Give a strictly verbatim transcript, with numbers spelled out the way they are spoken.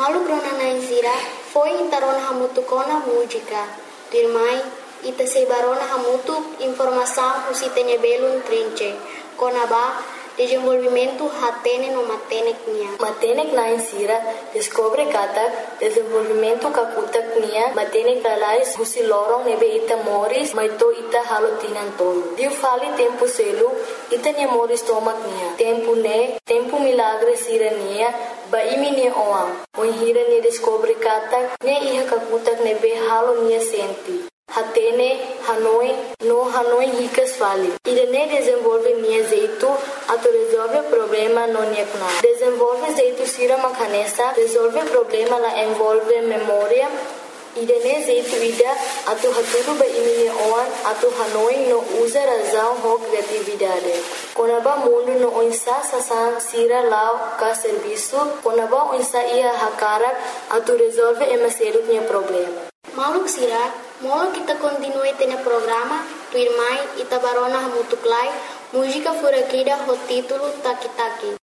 Malu grona na izira, foi intarona hamutu kona música. Dirmai, ita sebarona hamutu informação usitenya belun trinche. Kona ba, desenvolvimento hatene no matenek nia. Matenek na insira, descobre kata, desenvolvimento kakutak nia, matenek lalais husi lorong nebe ita moris, maito ita halotinan tolo. Diu fali tempo selu, ita nia moris tomak nia. Tempo ne, tempo milagre sira nia, ba imi nia oam. Oin hira nia descobre kata, ne iha kakutak nebe halo nia senti. Hatene, Hanoi, no Hanoi ricas fali. Irene desenvolve nia zeito, ato resolve problema no nia kuna. Desenvolve zeito sira makanesa, resolve problema la envolve memória. Irene zeito ida, ato haturu ba imi nia oan, ato Hanoi no usa razão ho criatividade. Konaba mundo no oinsa sasan sira lao ka serviço, konaba oinsa ia hakarak, ato resolve emaseru nia problema. Maluk sira, molo kita continue tene programa, tu irmai ita barona hamutuklai, música furakida ho título Taki Taki.